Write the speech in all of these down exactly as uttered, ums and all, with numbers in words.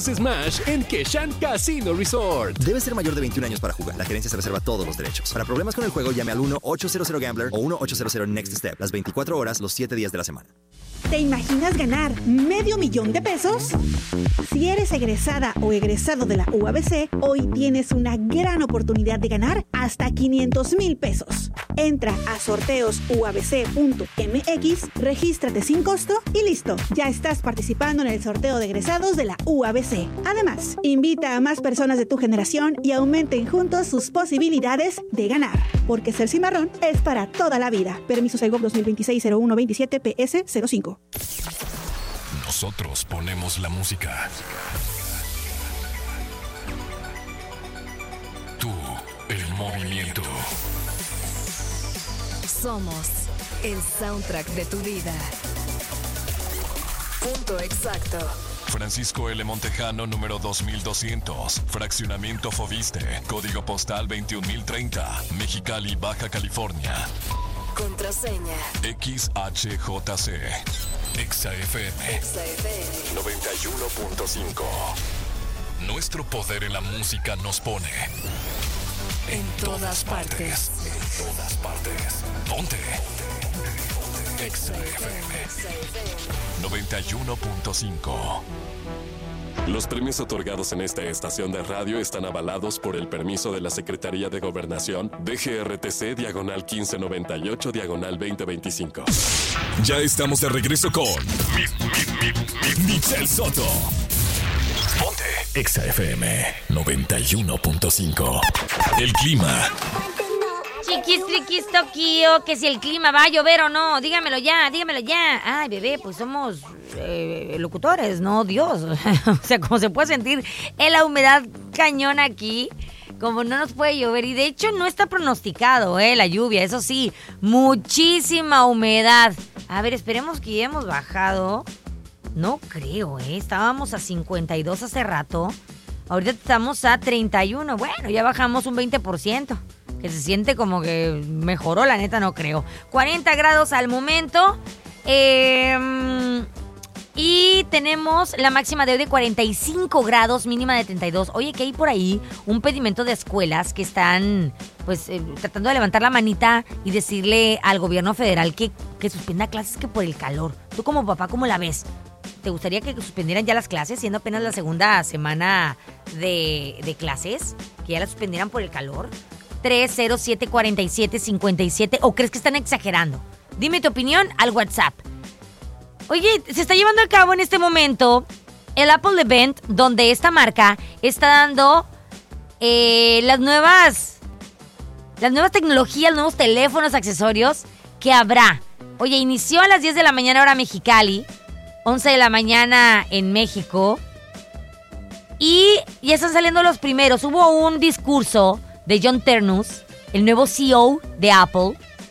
tus Smash en Keshan Casino Resort. Debe ser mayor de veintiún años para jugar. La gerencia se reserva todos los derechos. Para problemas con el juego, llame al uno ochocientos Gambler o uno ochocientos Next Step. Las veinticuatro horas, los siete días de la semana. ¿Te imaginas ganar medio millón de pesos? Si eres egresada o egresado de la U A B C, hoy tienes una gran oportunidad de ganar hasta quinientos mil pesos. Entra a sorteos u a b c punto m x, regístrate sin costo y listo. Ya estás participando en el sorteo de egresados de la U A B C. Además, invita a más personas de tu generación y aumenten juntos sus posibilidades de ganar. Porque ser cimarrón es para toda la vida. Permiso Segov dos mil veintiséis cero uno veintisiete P S cero cinco. Nosotros ponemos la música. Tú, el movimiento. Somos el soundtrack de tu vida. Punto exacto. Francisco L. Montejano, número dos mil doscientos. Fraccionamiento Foviste. Código postal veintiún mil treinta. Mexicali, Baja California. Contraseña X H J C. Exa F M. Exa F M noventa y uno punto cinco. Nuestro poder en la música nos pone en todas partes. En todas partes. Ponte. Exa F M noventa y uno punto cinco. Los premios otorgados en esta estación de radio están avalados por el permiso de la Secretaría de Gobernación D G R T C diagonal quince noventa y ocho diagonal veinte veinticinco. Ya estamos de regreso con mi, mi, mi, mi, Michelle Soto. Ponte Exa F M noventa y uno punto cinco. El clima. Chiquis, triquis, toquio, que si el clima va a llover o no, dígamelo ya, dígamelo ya. Ay, bebé, pues somos eh, locutores, no Dios. O sea, como se puede sentir en la humedad cañón aquí, como no nos puede llover. Y de hecho no está pronosticado, eh, la lluvia, eso sí, muchísima humedad. A ver, esperemos que ya hemos bajado. No creo, eh, estábamos a cincuenta y dos hace rato. Ahorita estamos a treinta y uno, bueno, ya bajamos un veinte por ciento. Que se siente como que mejoró, la neta no creo. cuarenta grados al momento. Eh, y tenemos la máxima de hoy de cuarenta y cinco grados, mínima de treinta y dos. Oye, que hay por ahí un pedimento de escuelas que están pues eh, tratando de levantar la manita y decirle al gobierno federal que, que suspenda clases que por el calor. Tú como papá, ¿cómo la ves? ¿Te gustaría que suspendieran ya las clases, siendo apenas la segunda semana de, de clases? ¿Que ya las suspendieran por el calor? tres cero siete cuatro siete cinco siete, ¿o crees que están exagerando? Dime tu opinión al WhatsApp. Oye, se está llevando a cabo en este momento el Apple Event, donde esta marca está dando eh, las nuevas las nuevas tecnologías, nuevos teléfonos, accesorios que habrá. Oye, inició a las diez de la mañana hora Mexicali, once de la mañana en México, y ya están saliendo los primeros. Hubo un discurso de John Ternus, el nuevo C E O de Apple.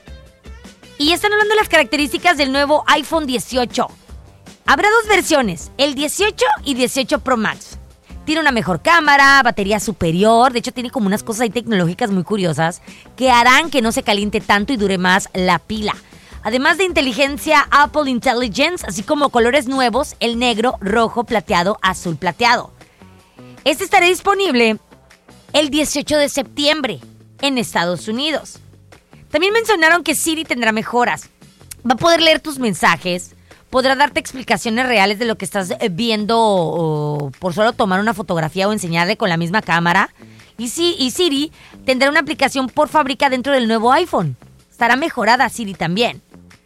Y están hablando de las características del nuevo iPhone dieciocho. Habrá dos versiones, el dieciocho y dieciocho Pro Max. Tiene una mejor cámara, batería superior. De hecho, tiene como unas cosas ahí tecnológicas muy curiosas que harán que no se caliente tanto y dure más la pila. Además de inteligencia Apple Intelligence, así como colores nuevos, el negro, rojo, plateado, azul plateado. Este estará disponible el dieciocho de septiembre en Estados Unidos. También mencionaron que Siri tendrá mejoras. Va a poder leer tus mensajes, podrá darte explicaciones reales de lo que estás viendo o por solo tomar una fotografía o enseñarle con la misma cámara. Y, sí, y Siri tendrá una aplicación por fábrica dentro del nuevo iPhone. Estará mejorada Siri también.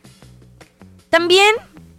También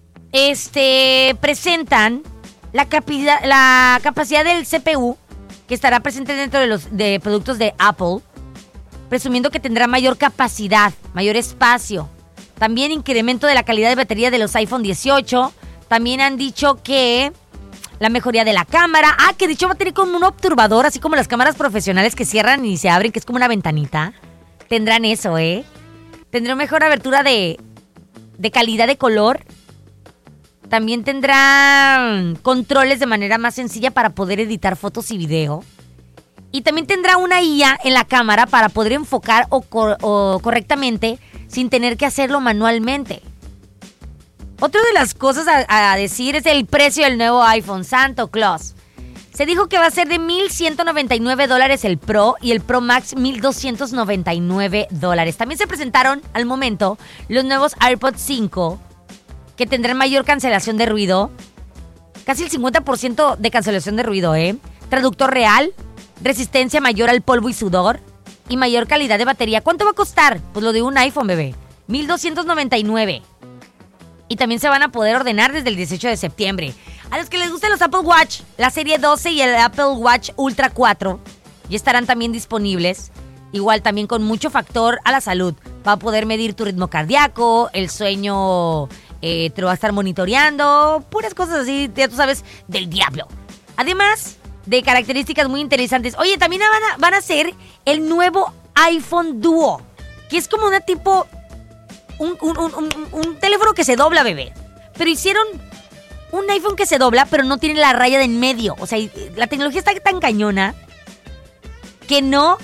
este, presentan la, capi- la capacidad del C P U que estará presente dentro de los de productos de Apple, presumiendo que tendrá mayor capacidad, mayor espacio. También incremento de la calidad de batería de los iPhone dieciocho. También han dicho que la mejoría de la cámara. Ah, que de hecho va a tener como un obturador, así como las cámaras profesionales que cierran y se abren, que es como una ventanita. Tendrán eso, ¿eh? Tendrá mejor abertura de, de calidad de color. También tendrá controles de manera más sencilla para poder editar fotos y video. Y también tendrá una I A en la cámara para poder enfocar o, cor- o correctamente sin tener que hacerlo manualmente. Otra de las cosas a, a decir es el precio del nuevo iPhone, Santo Claus. Se dijo que va a ser de mil ciento noventa y nueve dólares el Pro y el Pro Max mil doscientos noventa y nueve dólares. También se presentaron al momento los nuevos AirPods cinco que tendrán mayor cancelación de ruido. Casi el cincuenta por ciento de cancelación de ruido, ¿eh? Traductor real, resistencia mayor al polvo y sudor y mayor calidad de batería. ¿Cuánto va a costar? Pues lo de un iPhone, bebé. mil doscientos noventa y nueve. Y también se van a poder ordenar desde el dieciocho de septiembre. A los que les gusten los Apple Watch, la serie doce y el Apple Watch Ultra cuatro ya estarán también disponibles. Igual también con mucho factor a la salud. Va a poder medir tu ritmo cardíaco, el sueño eh, te lo va a estar monitoreando. Puras cosas así, ya tú sabes, del diablo. Además de características muy interesantes. Oye, también van a, van a hacer el nuevo iPhone Duo, que es como una tipo... Un, un, un, un, un teléfono que se dobla, bebé. Pero hicieron un iPhone que se dobla, pero no tiene la raya de en medio. O sea, la tecnología está tan cañona que no,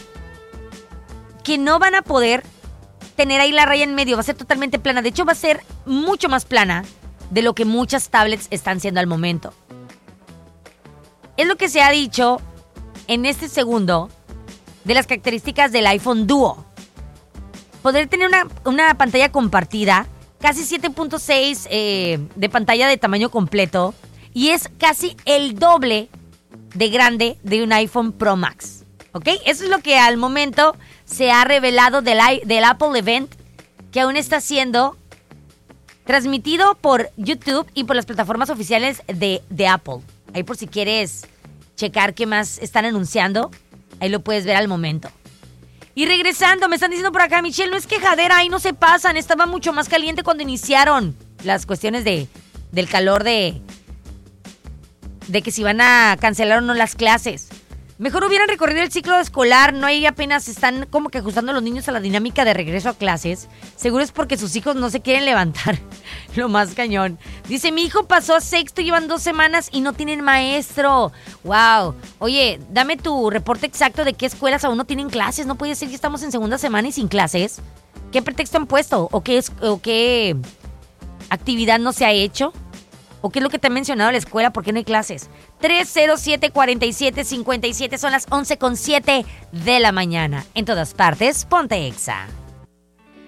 que no van a poder tener ahí la raya en medio. Va a ser totalmente plana. De hecho, va a ser mucho más plana de lo que muchas tablets están siendo al momento. Es lo que se ha dicho en este segundo de las características del iPhone Duo. Poder tener una, una pantalla compartida, casi siete punto seis eh, de pantalla de tamaño completo, y es casi el doble de grande de un iPhone Pro Max. ¿Ok? Eso es lo que al momento se ha revelado del, del Apple Event, que aún está siendo transmitido por YouTube y por las plataformas oficiales de, de Apple. Ahí por si quieres checar qué más están anunciando, ahí lo puedes ver al momento. Y regresando, me están diciendo por acá, Michelle, no es quejadera, ahí no se pasan, estaba mucho más caliente cuando iniciaron las cuestiones de del calor de, de que si van a cancelar o no las clases. Mejor hubieran recorrido el ciclo escolar, no hay apenas están como que ajustando a los niños a la dinámica de regreso a clases. Seguro es porque sus hijos no se quieren levantar. Lo más cañón. Dice, mi hijo pasó a sexto, llevan dos semanas y no tienen maestro. Wow. Oye, dame tu reporte exacto de qué escuelas aún no tienen clases. No puede ser que estamos en segunda semana y sin clases. ¿Qué pretexto han puesto? ¿O qué, es, o qué actividad no se ha hecho? ¿O qué es lo que te ha mencionado la escuela? ¿Por qué no hay clases? tres cero siete, cuatro siete, cinco siete. Son las once con siete de la mañana. En todas partes, ponte Exa.